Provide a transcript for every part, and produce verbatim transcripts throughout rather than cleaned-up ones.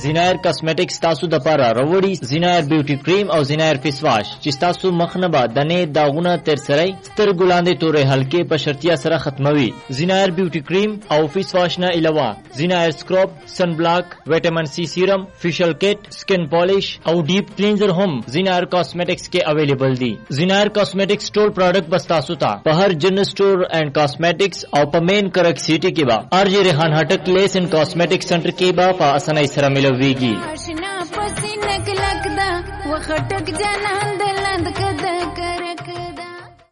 زینایر کاسمیټکس تاسو د پاره راوړي زینایر بیوټي کریم او زینایر face wash چې تاسو مخ نه با دنه داغونه تر سره ستر ګلاندې تورې حلقې په شرطیا سره ختموي. زینایر بیوټي کریم او فیس واش نه علاوه زینایر سکرب، سن بلاک، وټامین سی سیرم، فیشل کټ، سکن پالیش او ډیپ کلینزر هم زینایر کاسمیټکس کې اویلیبل دي. زینایر کاسمیټکس ټول پروډکټ بس تاسو ته په هر جنرل سٹور اینڈ کاسمیټکس او په مین کرک سیټي کې با ار جی ریحان هټک لیس اینڈ کاسمیټک سنټر کې با په اسانۍ سره ملويږي. آشنا پسینه کلکدا وخټک جنان دلند کدا کرکدا.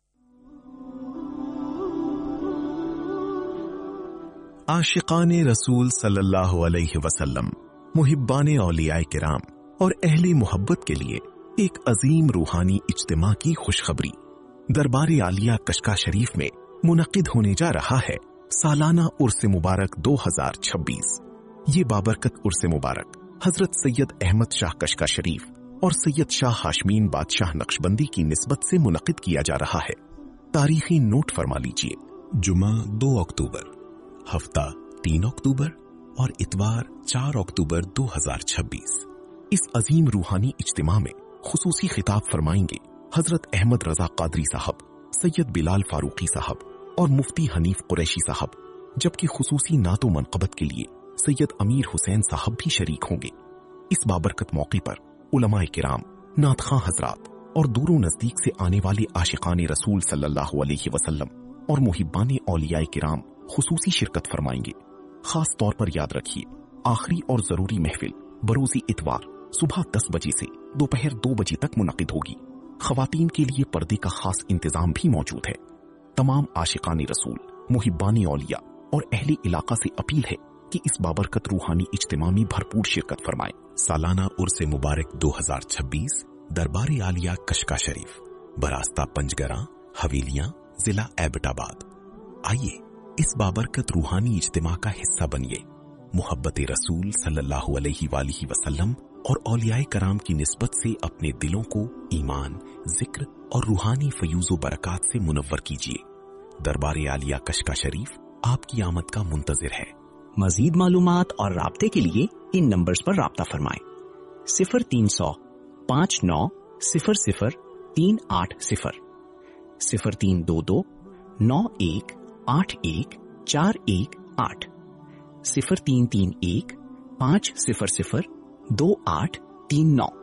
عاشقان رسول صلی اللہ علیہ وسلم، محبان اولیاء کرام اور اہل محبت کے لیے ایک عظیم روحانی اجتماع کی خوشخبری دربار عالیہ کشکا شریف میں منعقد ہونے جا رہا ہے سالانہ عرس مبارک دو ہزار چھبیس. یہ بابرکت عرس مبارک حضرت سید احمد شاہ کشکا شریف اور سید شاہ ہاشمین بادشاہ نقشبندی کی نسبت سے منعقد کیا جا رہا ہے. تاریخی نوٹ فرما لیجئے: جمعہ دو اکتوبر، ہفتہ تین اکتوبر اور اتوار چار اکتوبر دو ہزار چھبیس. اس عظیم روحانی اجتماع میں خصوصی خطاب فرمائیں گے حضرت احمد رضا قادری صاحب، سید بلال فاروقی صاحب اور مفتی حنیف قریشی صاحب، جبکہ خصوصی نعت و منقبت کے لیے سید امیر حسین صاحب بھی شریک ہوں گے. اس بابرکت موقع پر علماء کرام، نعت خواں حضرات اور دور و نزدیک سے آنے والے عاشقان رسول صلی اللہ علیہ وسلم اور محبان اولیاء کرام خصوصی شرکت فرمائیں گے. خاص طور پر یاد رکھیے، آخری اور ضروری محفل بروز اتوار صبح دس بجے سے دوپہر دو بجے تک منعقد ہوگی. خواتین کے لیے پردے کا خاص انتظام بھی موجود ہے. تمام عاشقان رسول، محبان اولیاء اور اہل علاقہ سے اپیل ہے کہ اس بابرکت روحانی اجتماع میں بھرپور شرکت فرمائیں. سالانہ عرس مبارک دو ہزار چھبیس دربار عالیہ کشکا شریف، براستہ پنجگراں، حویلیاں، ضلع ایبٹ آباد. آئیے اس بابرکت روحانی اجتماع کا حصہ بنیے. محبت رسول صلی اللہ علیہ وآلہ وسلم اور اولیاء کرام کی نسبت سے اپنے دلوں کو ایمان، ذکر اور روحانی فیوز و برکات سے منور کیجیے. دربار عالیہ کشکا شریف آپ کی آمد کا منتظر ہے. مزید معلومات اور رابطے کے لیے ان نمبرز پر رابطہ فرمائیں: صفر تین سو پانچ نو صفر صفر تین آٹھ صفر، صفر تین دو دو نو ایک آٹھ ایک چار ایک آٹھ، صفر تین تین ایک پانچ صفر صفر دو آٹھ تین نو.